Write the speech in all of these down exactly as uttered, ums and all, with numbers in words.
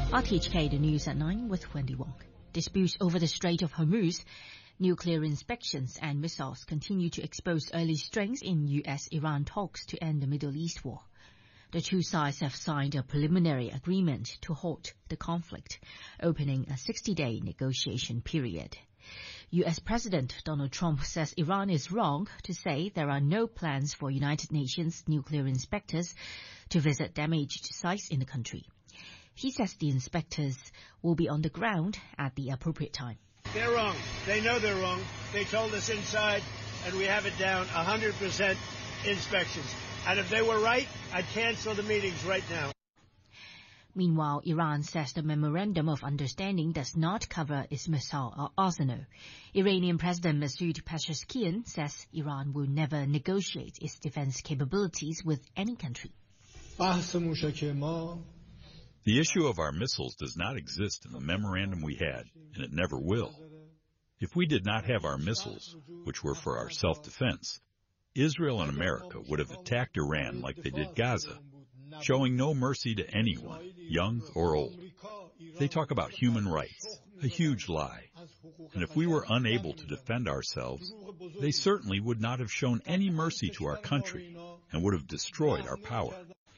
R T H K, the news at nine with Wendy Wong. Disputes over the Strait of Hormuz, nuclear inspections and missiles continue to expose early strengths in U S Iran talks to end the Middle East war. The two sides have signed a preliminary agreement to halt the conflict, opening a sixty-day negotiation period. U S President Donald Trump says Iran is wrong to say there are no plans for United Nations nuclear inspectors to visit damaged sites in the country. He says the inspectors will be on the ground at the appropriate time. They're wrong. They know they're wrong. They told us inside, and we have it down, one hundred percent inspections. And if they were right, I'd cancel the meetings right now. Meanwhile, Iran says the Memorandum of Understanding does not cover its missile arsenal. Iranian President Masoud Pezeshkian says Iran will never negotiate its defense capabilities with any country. The issue of our missiles does not exist in the memorandum we had, and it never will. If we did not have our missiles, which were for our self-defense, Israel and America would have attacked Iran like they did Gaza, showing no mercy to anyone, young or old. They talk about human rights, a huge lie. And if we were unable to defend ourselves, they certainly would not have shown any mercy to our country and would have destroyed our power.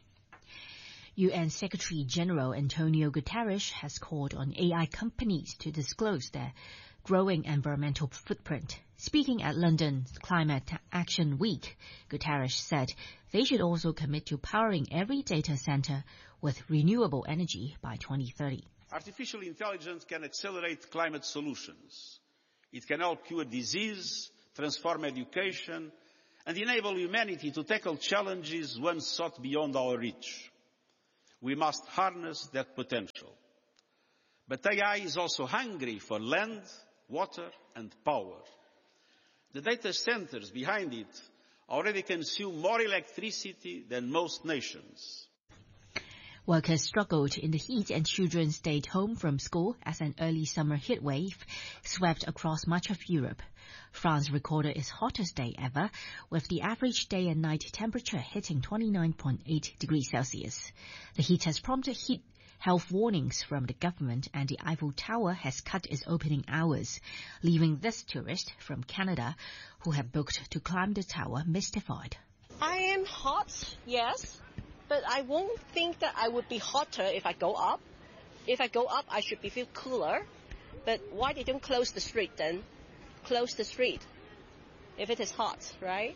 U N Secretary General Antonio Guterres has called on A I companies to disclose their growing environmental footprint. Speaking at London's Climate Action Week, Guterres said they should also commit to powering every data center with renewable energy by twenty thirty. Artificial intelligence can accelerate climate solutions. It can help cure disease, transform education, and enable humanity to tackle challenges once thought beyond our reach. We must harness that potential. But A I is also hungry for land, water, and power. The data centers behind it already consume more electricity than most nations. Workers struggled in the heat and children stayed home from school as an early summer heatwave swept across much of Europe. France recorded its hottest day ever, with the average day and night temperature hitting twenty-nine point eight degrees Celsius. The heat has prompted heat health warnings from the government, and the Eiffel Tower has cut its opening hours, leaving this tourist from Canada who had booked to climb the tower mystified. I am hot, yes, but I won't think that I would be hotter if I go up. If I go up, I should be feel cooler. But why they don't close the street then? Close the street if it is hot, right?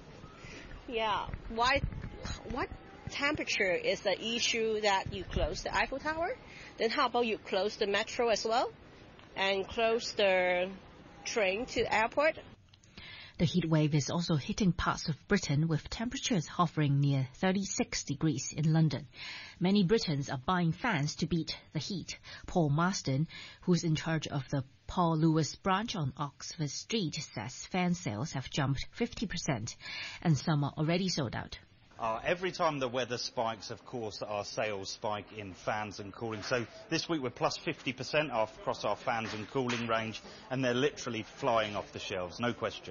Yeah. Why? What temperature is the issue that you close the Eiffel Tower? Then how about you close the metro as well and close the train to the airport? The heat wave is also hitting parts of Britain, with temperatures hovering near thirty-six degrees in London. Many Britons are buying fans to beat the heat. Paul Marston, who's in charge of the Paul Lewis branch on Oxford Street, says fan sales have jumped fifty percent and some are already sold out. Uh, every time the weather spikes, of course, our sales spike in fans and cooling. So this week we're plus fifty percent off across our fans and cooling range, and they're literally flying off the shelves, no question.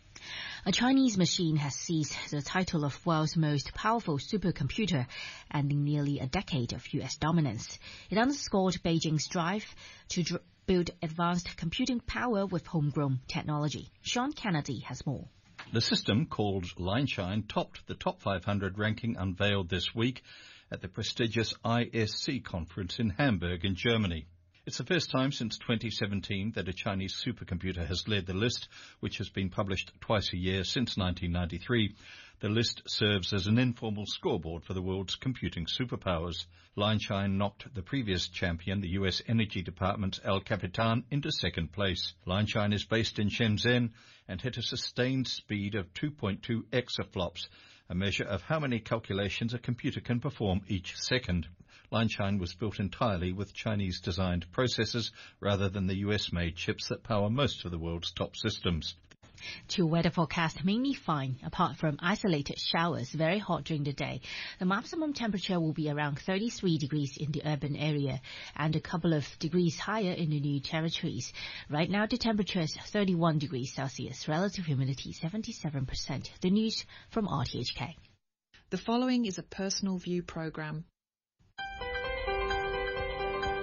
A Chinese machine has seized the title of world's most powerful supercomputer, ending nearly a decade of U S dominance. It underscored Beijing's drive to dr- build advanced computing power with homegrown technology. Sean Kennedy has more. The system, called Lineshine, topped the top five hundred ranking unveiled this week at the prestigious I S C conference in Hamburg in Germany. It's the first time since twenty seventeen that a Chinese supercomputer has led the list, which has been published twice a year since nineteen ninety-three. The list serves as an informal scoreboard for the world's computing superpowers. Lineshine knocked the previous champion, the U S Energy Department's El Capitan, into second place. Lineshine is based in Shenzhen and hit a sustained speed of two point two exaflops, a measure of how many calculations a computer can perform each second. Lineshine was built entirely with Chinese-designed processors rather than the U S-made chips that power most of the world's top systems. To weather forecast, mainly fine, apart from isolated showers, very hot during the day. The maximum temperature will be around thirty-three degrees in the urban area and a couple of degrees higher in the New Territories. Right now, the temperature is thirty-one degrees Celsius, relative humidity seventy-seven percent. The news from R T H K. The following is a personal view program.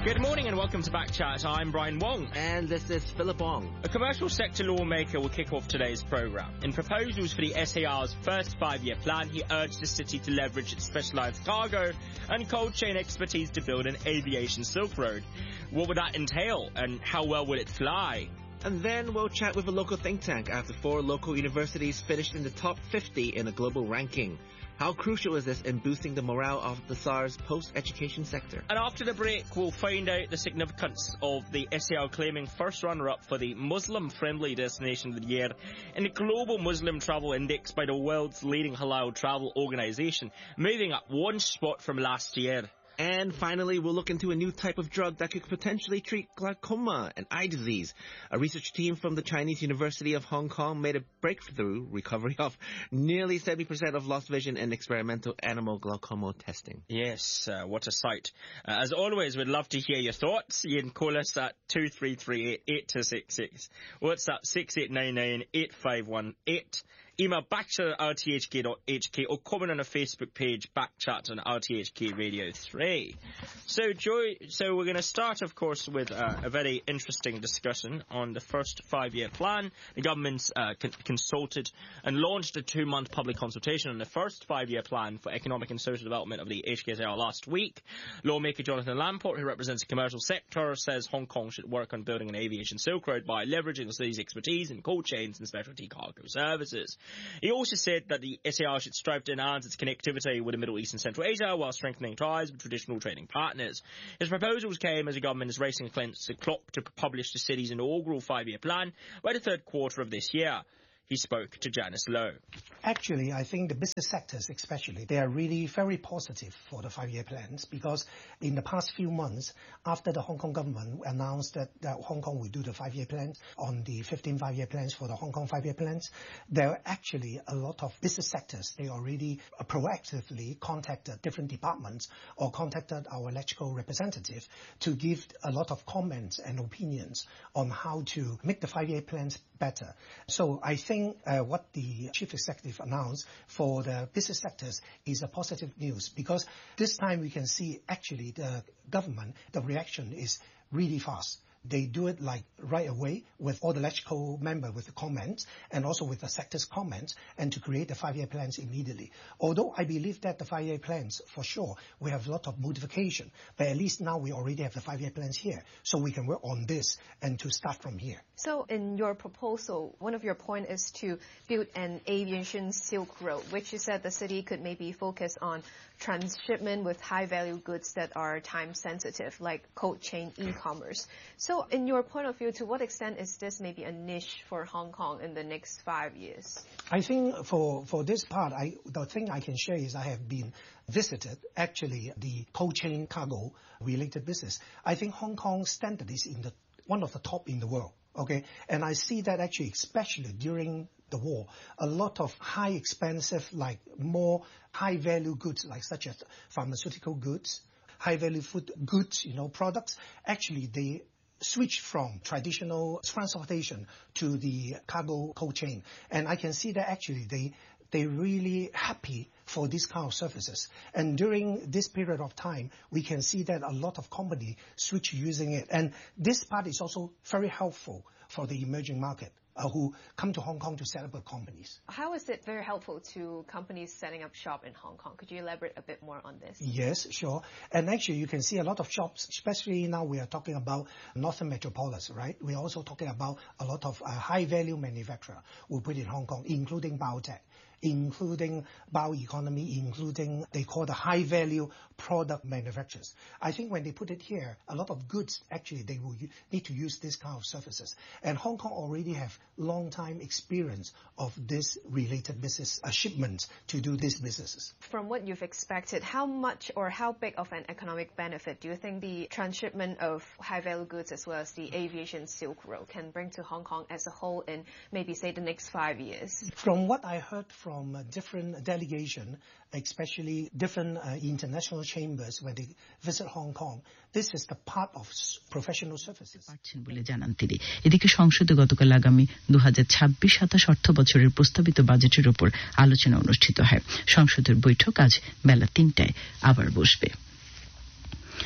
Good morning and welcome to Back Chat. I'm Brian Wong. And this is Philip Wong. A commercial sector lawmaker will kick off today's programme. In proposals for the S A R's first five-year plan, he urged the city to leverage its specialised cargo and cold chain expertise to build an aviation Silk Road. What would that entail and how well will it fly? And then we'll chat with a local think tank after four local universities finished in the top fifty in a global ranking. How crucial is this in boosting the morale of the S A R's post-education sector? And after the break, we'll find out the significance of the S A R claiming first runner-up for the Muslim-friendly destination of the year in the Global Muslim Travel Index by the world's leading halal travel organisation, moving up one spot from last year. And finally, we'll look into a new type of drug that could potentially treat glaucoma and eye disease. A research team from the Chinese University of Hong Kong made a breakthrough recovery of nearly seventy percent of lost vision in experimental animal glaucoma testing. Yes, uh, what a sight. Uh, as always, we'd love to hear your thoughts. You can call us at two three three eight, eight two six six. WhatsApp six eight nine nine, eight five one eight. Email backchat at r t h k dot h k or comment on our Facebook page, Backchat on R T H K Radio three. So, Joy, so we're going to start, of course, with uh, a very interesting discussion on the first five-year plan. The government's uh, con- consulted and launched a two-month public consultation on the first five-year plan for economic and social development of the H K S A R last week. Lawmaker Jonathan Lamport, who represents the commercial sector, says Hong Kong should work on building an aviation Silk Road by leveraging the city's expertise in cold chains and specialty cargo services. He also said that the S A R should strive to enhance its connectivity with the Middle East and Central Asia while strengthening ties with traditional trading partners. His proposals came as the government is racing against the clock to publish the city's inaugural five-year plan by the third quarter of this year. He spoke to Janice Lowe. Actually, I think the business sectors especially, they are really very positive for the five-year plans because in the past few months, after the Hong Kong government announced that, that Hong Kong will do the five-year plans on the fifteen five-year plans for the Hong Kong five-year plans, there are actually a lot of business sectors. They already proactively contacted different departments or contacted our electrical representative to give a lot of comments and opinions on how to make the five-year plans better. So I think Uh, what the chief executive announced for the business sectors is a positive news because this time we can see actually the government, the reaction is really fast. They do it like right away with all the electrical members with the comments and also with the sector's comments and to create the five-year plans immediately. Although I believe that the five-year plans, for sure, we have a lot of modification, but at least now we already have the five-year plans here, so we can work on this and to start from here. So in your proposal, one of your points is to build an aviation Silk Road, which you said the city could maybe focus on transshipment with high-value goods that are time-sensitive, like cold chain e-commerce. So in your point of view, to what extent is this maybe a niche for Hong Kong in the next five years? I think for, for this part, I, the thing I can share is I have been visited, actually, the cold chain cargo-related business. I think Hong Kong's standard is in the one of the top in the world. Okay, and I see that actually, especially during the war, a lot of high expensive, like more high value goods, like such as pharmaceutical goods, high value food goods, you know, products, actually they switch from traditional transportation to the cargo cold chain. And I can see that actually they they're really happy for this kind of services. And during this period of time, we can see that a lot of companies switch using it. And this part is also very helpful for the emerging market uh, who come to Hong Kong to set up companies. How is it very helpful to companies setting up shop in Hong Kong? Could you elaborate a bit more on this? Yes, sure. And actually, you can see a lot of shops, especially now we are talking about Northern Metropolis, right? We are also talking about a lot of uh, high-value manufacturer we put in Hong Kong, including biotech, including bioeconomy, including they call the high-value product manufacturers. I think when they put it here, a lot of goods, actually, they will need to use this kind of services. And Hong Kong already have long-time experience of this related business uh, shipments to do these businesses. From what you've expected, how much or how big of an economic benefit do you think the transshipment of high-value goods as well as the aviation Silk Road can bring to Hong Kong as a whole in maybe, say, the next five years? From what I heard from From different delegation, especially different uh, international chambers when they visit Hong Kong, this is the part of professional services. বলে জানান তিনি। এদিকে সংসদে গতকাল আগামী দু হাজার ছাব্বিশ সাতাশ অর্থ বছরের প্রস্তাবিত বাজেটের উপর আলোচনা অনুষ্ঠিত হয়। সংসদের বৈঠক আজ বেলা তিনটায় আবার বসবে।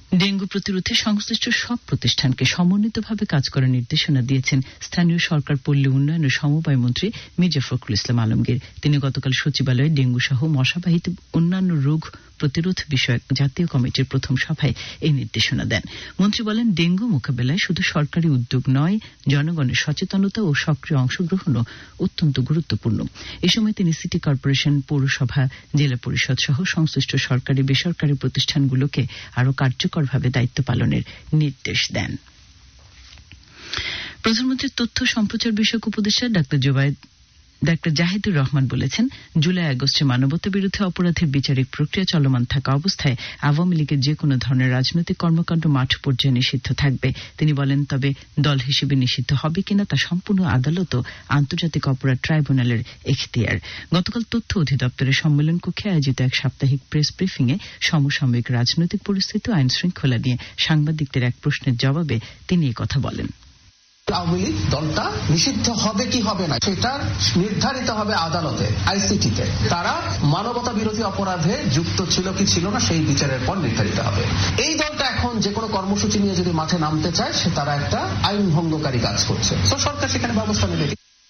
ডেঙ্গু প্রতিরোধে সংশ্লিষ্ট সব প্রতিষ্ঠানকে সমন্বিতভাবে কাজ করার নির্দেশনা দিয়েছেন স্থানীয় সরকার পল্লী উন্নয়ন ও সমবায় মন্ত্রী মির্জা ফখরুল ইসলাম আলমগীর। তিনি গতকাল সচিবালয়ে ডেঙ্গু সহ মশাবাহিত অন্যান্য রোগ প্রতিরোধ বিষয়ক জাতীয় কমিটির প্রথম সভায় এই নির্দেশনা দেন। মন্ত্রী বলেন, ডেঙ্গু মোকাবেলায় শুধু সরকারি উদ্যোগ নয়, জনগণের সচেতনতা ও সক্রিয় অংশগ্রহণও অত্যন্ত গুরুত্বপূর্ণ। এ সময় তিনি সিটি কর্পোরেশন, পৌরসভা, জেলা পরিষদ সহ সংশ্লিষ্ট সরকারি বেসরকারি প্রতিষ্ঠানগুলোকে আরও কার্যকরভাবে দায়িত্ব পালনের নির্দেশ দেন। প্রধানমন্ত্রীর তথ্য সম্প্রচার বিষয়ক উপদেষ্টা ডাক্তার জোবায়েদ ডাক্তার জাহিদুর রহমান বলেছেন, জুলাই আগস্টে মানবতা বিরোধী অপরাধের বিচারিক প্রক্রিয়া চলমান থাকা অবস্থায় আওয়ামী লীগের যে কোনো ধরনের রাজনৈতিক কর্মকাণ্ড মাঠ পর্যায়ে নিষিদ্ধ থাকবে। তিনি বলেন, তবে দল হিসেবে নিষিদ্ধ হবে কিনা তা সম্পূর্ণ আদালত ও আন্তর্জাতিক অপরাধ ট্রাইব্যুনালের এখতিয়ার। গতকাল তথ্য অধিদপ্তরের সম্মেলন কক্ষে আয়োজিত এক সাপ্তাহিক প্রেস ব্রিফিংয়ে সমসাময়িক রাজনৈতিক পরিস্থিতি ও আইন শৃঙ্খলা নিয়ে সাংবাদিকদের এক প্রশ্নের জবাবে তিনি একথা বলেন। আওয়ামী লীগ দলটা নিষিদ্ধ হবে কি হবে না সেটা নির্ধারিত হবে আদালতে, আইসিটিতে। তারা মানবতা বিরোধী অপরাধে যুক্ত ছিল কি ছিল না সেই বিচারের পর নির্ধারিত হবে। এই দলটা এখন যে কোনো কর্মসূচি নিয়ে যদি মাঠে নামতে চায়, সে তারা একটা আইন ভঙ্গকারী কাজ করছে, তো সরকার সেখানে ব্যবস্থা নেবে।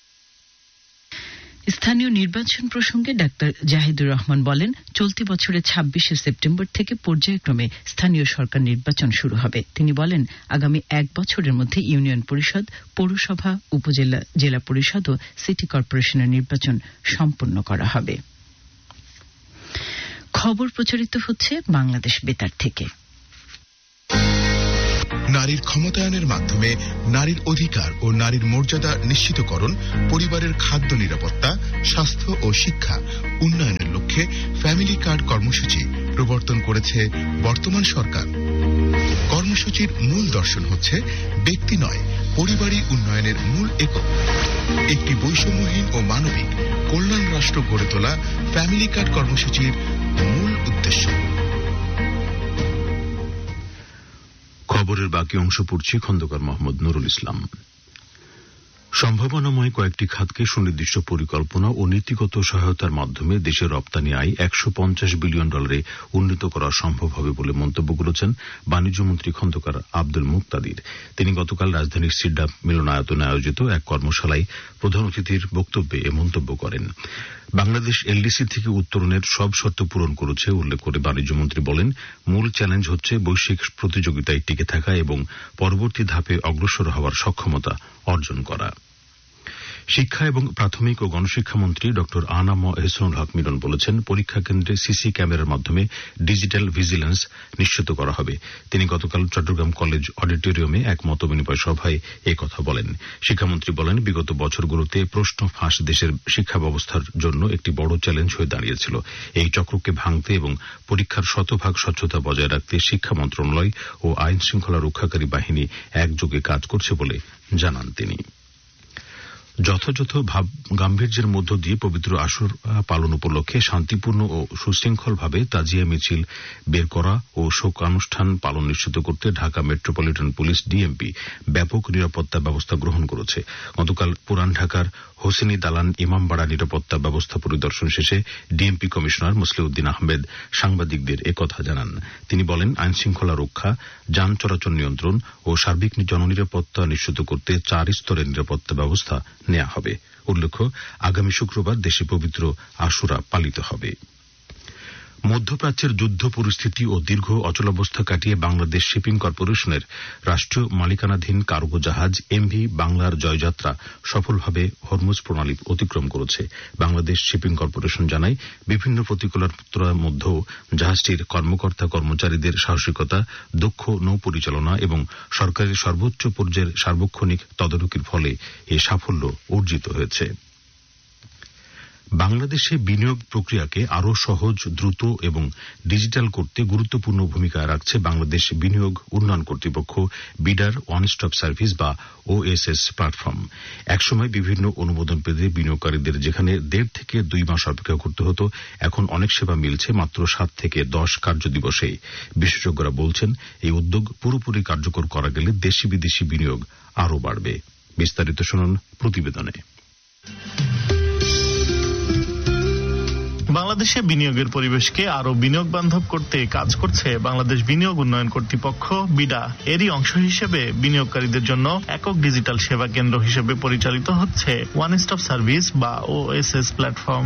স্থানীয় নির্বাচন প্রসঙ্গে ডাক্তার জাহিদুর রহমান বলেন, চলতি বছরের ছাব্বিশে সেপ্টেম্বর থেকে পর্যায়ক্রমে স্থানীয় সরকার নির্বাচন শুরু হবে। তিনি বলেন, আগামী এক বছরের মধ্যে ইউনিয়ন পরিষদ, পৌরসভা, উপজেলা, জেলা পরিষদ ও সিটি কর্পোরেশনের নির্বাচন সম্পন্ন করা হবে। খবর প্রচারিত হচ্ছে বাংলাদেশ বেতার থেকে। নারীর ক্ষমতায়নের মাধ্যমে নারীর অধিকার ও নারীর মর্যাদা নিশ্চিতকরণ, পরিবারের খাদ্য নিরাপত্তা, স্বাস্থ্য ও শিক্ষা উন্নয়নের লক্ষ্যে ফ্যামিলি কার্ড কর্মসূচি প্রবর্তন করেছে বর্তমান সরকার। কর্মসূচির মূল দর্শন হচ্ছে ব্যক্তি নয়, পরিবারই উন্নয়নের মূল একক। একটি বৈষম্যহীন ও মানবিক কল্যাণ রাষ্ট্র গড়ে তোলা ফ্যামিলি কার্ড কর্মসূচির মূল উদ্দেশ্য। খবরের বাকি অংশ পড়ছি খন্দকার মোহাম্মদ নুরুল ইসলাম। সম্ভাবনাময় কয়েকটি খাতকে সুনির্দিষ্ট পরিকল্পনা ও নীতিগত সহায়তার মাধ্যমে দেশের রপ্তানি আয় একশো পঞ্চাশ বিলিয়ন ডলারে উন্নীত করা সম্ভব হবে বলে মন্তব্য করেছেন বাণিজ্যমন্ত্রী খন্দকার আব্দুল মুক্তাদির। তিনি গতকাল রাজধানীর সিডাপ মিলনায়তনে আয়োজিত এক কর্মশালায় প্রধান অতিথির বক্তব্যে এ মন্তব্য করেন। বাংলাদেশ এলডিসি থেকে উত্তরণের সব শর্ত পূরণ করেছে উল্লেখ করে বাণিজ্যমন্ত্রী বলেন, মূল চ্যালেঞ্জ হচ্ছে বৈশ্বিক প্রতিযোগিতায় টিকে থাকা এবং পরবর্তী ধাপে অগ্রসর হওয়ার সক্ষমতা অর্জন করা। শিক্ষা এবং প্রাথমিক ও গণশিক্ষামন্ত্রী ড আনা ম এহসানুল হক মিলন বলেছেন, পরীক্ষা কেন্দ্রে সিসি ক্যামেরার মাধ্যমে ডিজিটাল ভিজিলেন্স নিশ্চিত করা হবে। তিনি গতকাল চট্টগ্রাম কলেজ অডিটোরিয়ামে এক মতবিনিময় সভায় এ কথা বলেন। শিক্ষামন্ত্রী বলেন, বিগত বছরগুলোতে প্রশ্ন ফাঁস দেশের শিক্ষা ব্যবস্থার জন্য একটি বড় চ্যালেঞ্জ হয়ে দাঁড়িয়েছিল। এই চক্রকে ভাঙতে এবং পরীক্ষার শতভাগ স্বচ্ছতা বজায় রাখতে শিক্ষা মন্ত্রণালয় ও আইন শৃঙ্খলা রক্ষাকারী বাহিনী একযোগে কাজ করছে বলে জানান তিনি। যথাযথ ভাব গাম্ভীর্যের মধ্য দিয়ে পবিত্র আশুরা পালন উপলক্ষে শান্তিপূর্ণ ও সুশৃঙ্খলভাবে তাজিয়া মিছিল বের করা ও শোকানুষ্ঠান পালন নিশ্চিত করতে ঢাকা মেট্রোপলিটন পুলিশ ডিএমপি ব্যাপক নিরাপত্তা ব্যবস্থা গ্রহণ করেছে। গতকাল পুরান ঢাকার হোসেনি দালান ইমামবাড়া নিরাপত্তা ব্যবস্থা পরিদর্শন শেষে ডিএমপি কমিশনার মুসলিউদ্দিন আহমেদ সাংবাদিকদের একথা জানান। তিনি বলেন, আইনশৃঙ্খলা রক্ষা, যান চলাচল নিয়ন্ত্রণ ও সার্বিক জননিরাপত্তা নিশ্চিত করতে চার স্তরের নিরাপত্তা ব্যবস্থা নেওয়া হবে। উল্লেখ্য, আগামী শুক্রবার দেশে পবিত্র আশুরা পালিত হবে। মধ্যপ্রাচ্যের যুদ্ধ পরিস্থিতি ও দীর্ঘ অচলাবস্থা কাটিয়ে বাংলাদেশ শিপিং কর্পোরেশনের রাষ্ট্রীয় মালিকানাধীন কার্গো জাহাজ এমভি বাংলার জয়যাত্রা সফলভাবে হরমুজ প্রণালী অতিক্রম করেছে। বাংলাদেশ শিপিং কর্পোরেশন জানায়, বিভিন্ন প্রতিকূলতার মধ্যেও জাহাজটির কর্মকর্তা কর্মচারীদের সাহসিকতা, দক্ষ নৌ পরিচালনা এবং সরকারের সর্বোচ্চ পর্যায়ের সার্বক্ষণিক তদারকির ফলে এ সাফল্য অর্জিত হয়েছে। বাংলাদেশে বিনিয়োগ প্রক্রিয়াকে আরও সহজ, দ্রুত এবং ডিজিটাল করতে গুরুত্বপূর্ণ ভূমিকা রাখছে বাংলাদেশ বিনিয়োগ উন্নয়ন কর্তৃপক্ষ বিডার ওয়ান স্টপ সার্ভিস বা ওএসএস প্ল্যাটফর্ম। একসময় বিভিন্ন অনুমোদন পেতে বিনিয়োগকারীদের যেখানে দেড় থেকে দুই মাস অপেক্ষা করতে হতো, এখন অনেক সেবা মিলছে মাত্র সাত থেকে দশ কার্য দিবসে। বিশেষজ্ঞরা বলছেন, এই উদ্যোগ পুরোপুরি কার্যকর করা গেলে দেশি বিদেশি বিনিয়োগ আরও বাড়বে। বিস্তারিত শুনুন প্রতিবেদনে। বাংলাদেশ বাংলাদেশে বিনিয়োগের পরিবেশকে আরো বিনিয়োগ বান্ধব করতে কাজ করছে বাংলাদেশ বিনিয়োগ উন্নয়ন কর্তৃপক্ষ বিডা। এরই অংশ হিসেবে বিনিয়োগকারীদের জন্য একক ডিজিটাল সেবা কেন্দ্র হিসেবে পরিচালিত হচ্ছে ওয়ান স্টপ সার্ভিস বা ওএসএস প্ল্যাটফর্ম।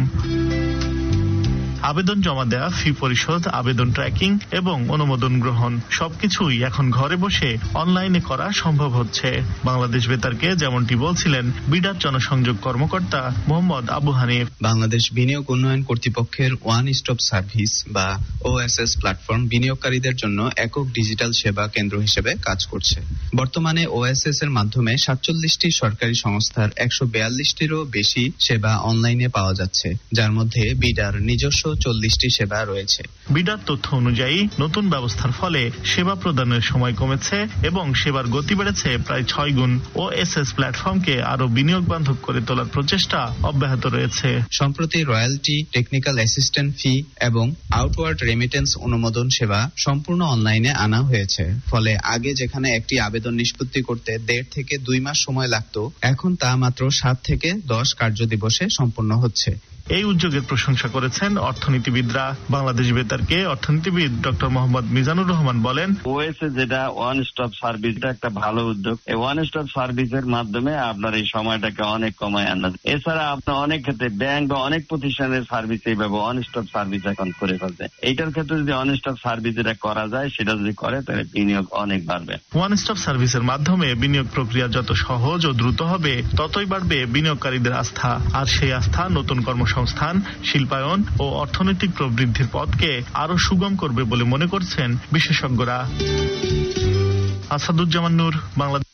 আবেদন জমা দেয়া, ফি পরিশোধ, আবেদন ট্র্যাকিং এবং অনুমোদন গ্রহণ সবকিছুই এখন ঘরে বসে অনলাইনে করা সম্ভব হচ্ছে। বাংলাদেশ বেতারকে যেমনটি বলছিলেন বিডার জনসংযোগ কর্মকর্তা মোহাম্মদ আবু হানিফ। বাংলাদেশ বিনিয়োগ উন্নয়ন কর্তৃপক্ষের ওয়ান স্টপ সার্ভিস বা ওএসএস প্ল্যাটফর্ম বিনিয়োগকারীদের জন্য একক ডিজিটাল সেবা কেন্দ্র হিসেবে কাজ করছে। বর্তমানে ওএসএস এর মাধ্যমে সাতচল্লিশটি সরকারি সংস্থার একশো বিয়াল্লিশটিরও বেশি সেবা অনলাইনে পাওয়া যাচ্ছে, যার মধ্যে বিডার নিজস্ব চল্লিশটি সেবা রয়েছে। বিডার তথ্য অনুযায়ী নতুন ব্যবস্থার ফলে সেবা প্রদানের সময় কমেছে এবং সেবার গতি বেড়েছে প্রায় ছয় গুণ। ওএসএস প্ল্যাটফর্মকে আরো বিনিয়োগ বান্ধব করে তোলার প্রচেষ্টা অব্যাহত রয়েছে। সম্প্রতি রয়্যালটি, টেকনিক্যাল অ্যাসিস্ট্যান্ট ফি এবং আউটওয়ার্ড রেমিটেন্স অনুমোদন সেবা সম্পূর্ণ অনলাইনে আনা হয়েছে। ফলে আগে যেখানে একটি আবেদন নিষ্পত্তি করতে দেড় থেকে দুই মাস সময় লাগত, এখন তা মাত্র সাত থেকে দশ কার্য দিবসে সম্পন্ন হচ্ছে। এই উদ্যোগের প্রশংসা করেছেন অর্থনীতিবিদরা। বাংলাদেশ বেতারকে অর্থনীতিবিদ ডক্টর মোহাম্মদ মিজানুর রহমান বলেন, ওএসএ যেটা ওয়ান স্টপ সার্ভিস, এটা একটা ভালো উদ্যোগ। এই ওয়ান স্টপ সার্ভিসের মাধ্যমে আপনার এই সময়টাকে অনেক কমায় আনা। এছাড়া আপনার অনেক ক্ষেত্রে ব্যাংক বা অনেক প্রতিষ্ঠানের সার্ভিস এইভাবে ওয়ান স্টপ সার্ভিস এখন করে ফেলছে। এইটার ক্ষেত্রে যদি ওয়ান স্টপ সার্ভিস যেটা করা যায়, সেটা যদি করে তাহলে বিনিয়োগ অনেক বাড়বে। ওয়ান স্টপ সার্ভিসের মাধ্যমে বিনিয়োগ প্রক্রিয়া যত সহজ ও দ্রুত হবে, ততই বাড়বে বিনিয়োগকারীদের আস্থা। আর সেই আস্থা নতুন কর্মসংস্থান, শিল্পায়ন ও অর্থনৈতিক প্রবৃদ্ধির পথকে আরো সুগম করবে বলে মনে করছেন বিশেষজ্ঞরা। আসাদুজ্জামান নূর, বাংলাদেশ।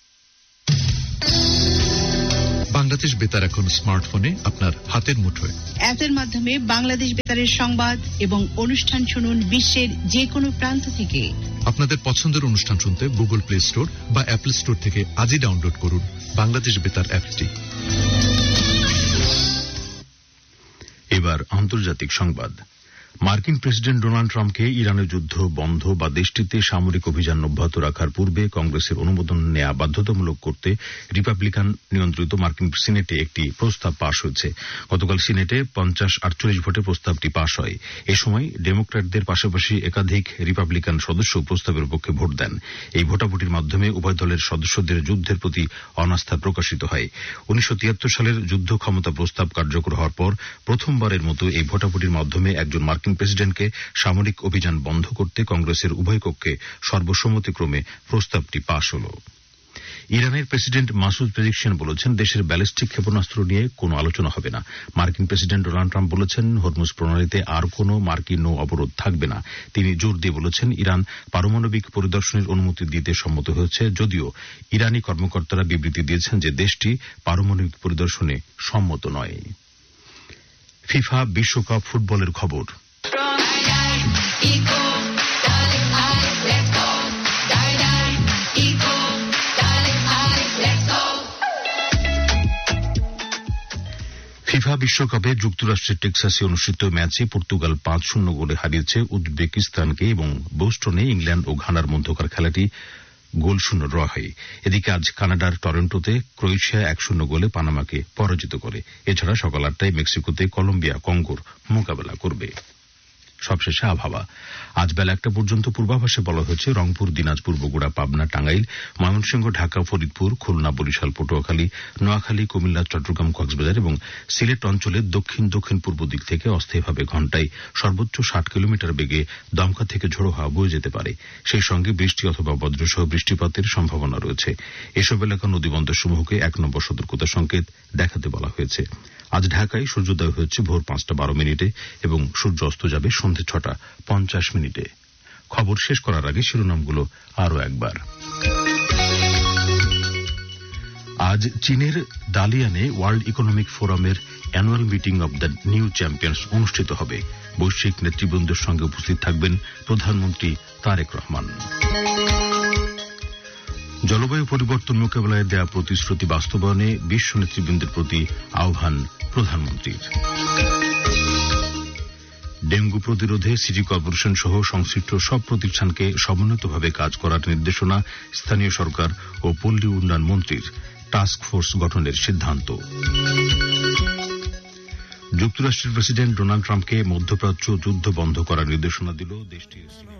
বাংলাদেশ বেতার এখন স্মার্টফোনে আপনার হাতের মুঠোয়। অ্যাপের মাধ্যমে বাংলাদেশ বেতারের সংবাদ এবং অনুষ্ঠান শুনুন বিশ্বের যে কোনো প্রান্ত থেকে। আপনাদের পছন্দের অনুষ্ঠান শুনতে গুগল প্লে স্টোর বা অ্যাপল স্টোর থেকে আজই ডাউনলোড করুন বাংলাদেশ বেতার অ্যাপটি। এবার আন্তর্জাতিক সংবাদ। মার্কিন প্রেসিডেন্ট ডোনাল্ড ট্রাম্পকে ইরানের যুদ্ধ বন্ধ বা দেশটিতে সামরিক অভিযান অব্যাহত রাখার পূর্বে কংগ্রেসের অনুমোদন নেওয়া বাধ্যতামূলক করতে রিপাবলিকান নিয়ন্ত্রিত মার্কিন সিনেটে একটি প্রস্তাব পাশ হয়েছে। গতকাল সিনেটে পঞ্চাশ আটচল্লিশ ভোটে প্রস্তাবটি পাশ হয়। এ সময় ডেমোক্র্যাটদের পাশাপাশি একাধিক রিপাবলিকান সদস্য প্রস্তাবের পক্ষে ভোট দেন। এই ভোটাভুটির মাধ্যমে উভয় দলের সদস্যদের যুদ্ধের প্রতি অনাস্থা প্রকাশিত হয়। উনিশশো তিয়াত্তর সালের যুদ্ধ ক্ষমতা প্রস্তাব কার্যকর হওয়ার পর প্রথমবারের মতো এই ভোটাভুটির মাধ্যমে একজন মার্কিন প্রেসিডেন্টকে সামরিক অভিযান বন্ধ করতে কংগ্রেসের উভয় কক্ষে সর্বসম্মতিক্রমে প্রস্তাবটি পাশ হল। ইরানের প্রেসিডেন্ট মাসুদ পেজিকশিয়ান বলেছেন, দেশের ব্যালিস্টিক ক্ষেপণাস্ত্র নিয়ে কোনো আলোচনা হবে না। মার্কিন প্রেসিডেন্ট ডোনাল্ড ট্রাম্প বলেছেন, হরমুজ প্রণালীতে আর কোনো মার্কিন নৌ অবরোধ থাকবে না। তিনি জোর দিয়ে বলেছেন, ইরান পারমাণবিক পরিদর্শনের অনুমতি দিতে সম্মত হয়েছে, যদিও ইরানি কর্মকর্তারা বিবৃতি দিয়েছেন যে দেশটি পারমাণবিক পরিদর্শনে সম্মত নয়। ফিফা বিশ্বকাপ ফুটবলের খবর। ফিফা বিশ্বকাপে যুক্তরাষ্ট্রের টেক্সাসে অনুষ্ঠিত ম্যাচে পর্তুগাল পাঁচ শূন্য গোলে হারিয়েছে উজবেকিস্তানকে এবং বোস্টনে ইংল্যান্ড ও ঘানার মধ্যকার খেলাটি গোল শূন্য ড্র হয়। এদিকে আজ কানাডার টরন্টোতে ক্রোয়েশিয়া এক শূন্য গোলে পানামাকে পরাজিত করে। এছাড়া সকাল আটটায় মেক্সিকোতে কলম্বিয়া কঙ্গোর মোকাবেলা করবে। সবশেষে আবহাওয়া। আজ বেলা একটা পর্যন্ত পূর্বাভাসে বলা হয়েছে রংপুর, দিনাজপুর, বগুড়া, পাবনা, টাঙ্গাইল, ময়মনসিংহ, ঢাকা, ফরিদপুর, খুলনা, বরিশাল, পটুয়াখালী, নোয়াখালী, কুমিল্লা, চট্টগ্রাম, কক্সবাজার এবং সিলেট অঞ্চলের দক্ষিণ দক্ষিণ পূর্ব দিক থেকে অস্থায়ীভাবে ঘণ্টায় সর্বোচ্চ ষাট কিলোমিটার বেগে দমকা থেকে ঝোড়ো হাওয়া বয়ে যেতে পারে। সেই সঙ্গে বৃষ্টি অথবা বজ্রসহ বৃষ্টিপাতের সম্ভাবনা রয়েছে। এসব এলাকা নদীবন্দরসমূহকে এক নম্বর সতর্কতা সংকেত দেখাতে বলা হয়েছে। আজ ঢাকায় সূর্যোদয় হচ্ছে ভোর পাঁচটা বারো মিনিটে এবং সূর্য অস্ত যাবে সন্ধে ছটা পঞ্চাশ মিনিটে। খবর শেষ করার আগে শিরোনামগুলো আরও একবার। আজ চীনের দালিয়ানে ওয়ার্ল্ড ইকোনমিক ফোরামের annual meeting of the new champions অনুষ্ঠিত হবে। বৈশ্বিক নেতৃবৃন্দের সঙ্গে উপস্থিত থাকবেন প্রধানমন্ত্রী তারেক রহমান। জলবায়ু পরিবর্তন মোকাবেলায় দেয়া প্রতিশ্রুতি বাস্তবায়নে বিশ্ব নেতৃবৃন্দের প্রতি আহ্বান প্রধানমন্ত্রীর। ডেঙ্গু প্রতিরোধে সিটি কর্পোরেশন সহ সংশ্লিষ্ট সব প্রতিষ্ঠানকে সমন্বিতভাবে কাজ করার নির্দেশনা স্থানীয় সরকার ও পল্লী উন্নয়ন মন্ত্রীর। টাস্ক ফোর্স গঠনের সিদ্ধান্ত। যুক্তরাষ্ট্রের প্রেসিডেন্ট ডোনাল্ড ট্রাম্পকে মধ্যপ্রাচ্য যুদ্ধ বন্ধ করার নির্দেশনা দিল দেশটির